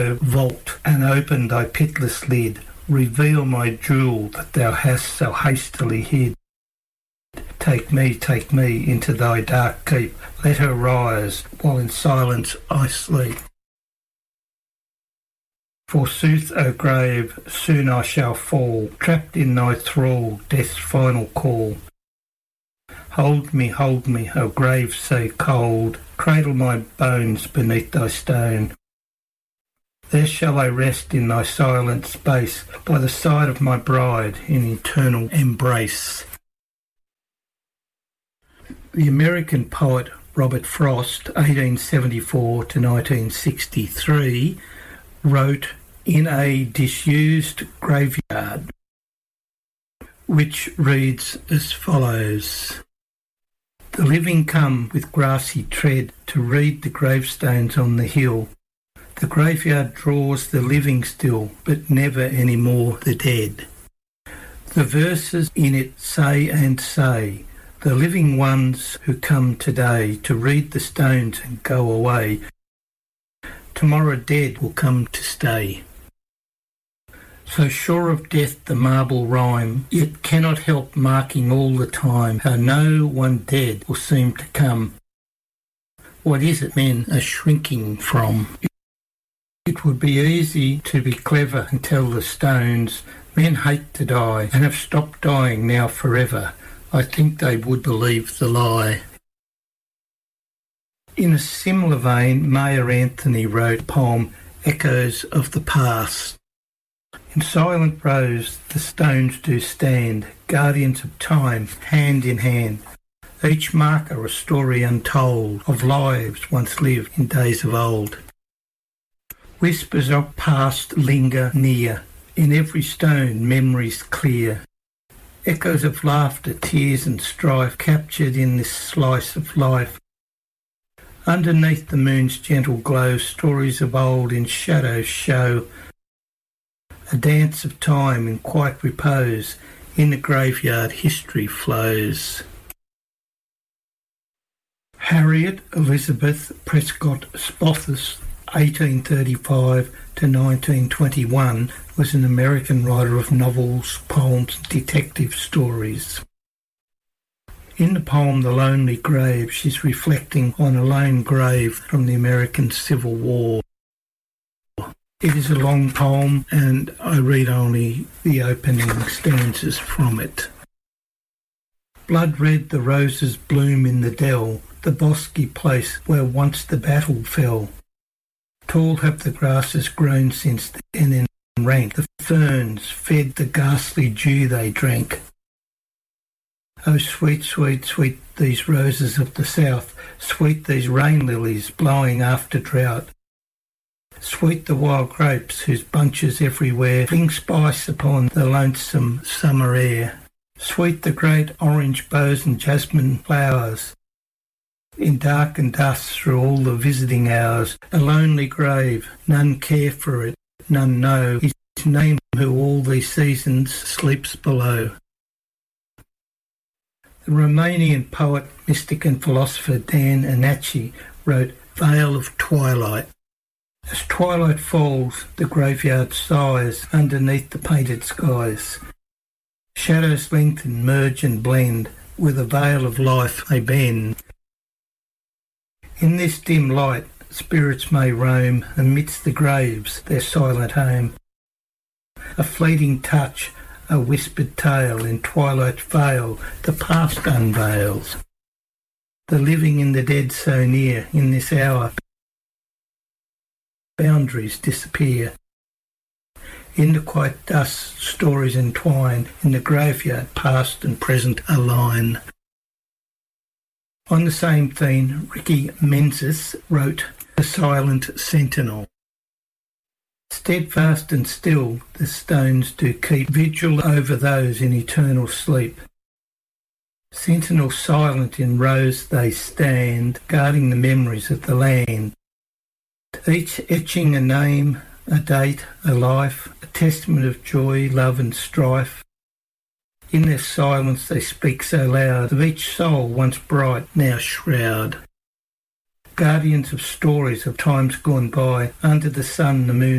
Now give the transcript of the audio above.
vault, and open thy pitless lid. Reveal my jewel that thou hast so hastily hid. Take me into thy dark keep. Let her rise, while in silence I sleep. Forsooth, O grave, soon I shall fall, trapped in thy thrall, death's final call. Hold me, O grave so cold, cradle my bones beneath thy stone. There shall I rest in thy silent space, by the side of my bride in eternal embrace. The American poet Robert Frost, 1874 to 1963, wrote In a Disused Graveyard, which reads as follows. The living come with grassy tread to read the gravestones on the hill. The graveyard draws the living still, but never any more the dead. The verses in it say and say, the living ones who come today to read the stones and go away, tomorrow dead will come to stay. So sure of death the marble rhyme, yet cannot help marking all the time how no one dead will seem to come. What is it men are shrinking from? It would be easy to be clever and tell the stones, men hate to die and have stopped dying now forever. I think they would believe the lie. In a similar vein, Mayer Anthony wrote a poem, Echoes of the Past. In silent rows the stones do stand, guardians of time, hand in hand. Each marker a story untold of lives once lived in days of old. Whispers of past linger near, in every stone memories clear. Echoes of laughter, tears and strife captured in this slice of life. Underneath the moon's gentle glow, stories of old in shadows show. A dance of time in quiet repose, in the graveyard history flows. Harriet Elizabeth Prescott Spothus, 1835 to 1921, was an American writer of novels, poems, and detective stories. In the poem The Lonely Grave, she's reflecting on a lone grave from the American Civil War. It is a long poem, and I read only the opening stanzas from it. Blood red the roses bloom in the dell, the bosky place where once the battle fell. Tall have the grasses grown since then in rank, the ferns fed the ghastly dew they drank. Oh, sweet, sweet, sweet these roses of the south, sweet these rain lilies blowing after drought. Sweet the wild grapes whose bunches everywhere fling spice upon the lonesome summer air. Sweet the great orange boughs and jasmine flowers. In dark and dusk through all the visiting hours, a lonely grave, none care for it, none know his name who all these seasons sleeps below. The Romanian poet, mystic and philosopher Dan Anachi wrote Veil of Twilight. As twilight falls, the graveyard sighs underneath the painted skies. Shadows lengthen, merge and blend, where the veil of life may bend. In this dim light, spirits may roam amidst the graves, their silent home. A fleeting touch, a whispered tale in twilight veil, the past unveils. The living and the dead so near, in this hour, boundaries disappear. In the quiet dusk, stories entwine, in the graveyard past and present align. On the same theme, Ricky Menzies wrote The Silent Sentinel. Steadfast and still the stones do keep vigil over those in eternal sleep. Sentinel silent in rows they stand, guarding the memories of the land. Each etching a name, a date, a life, a testament of joy, love and strife. In their silence they speak so loud, of each soul once bright, now shroud. guardians of stories of times gone by, under the sun, the moon,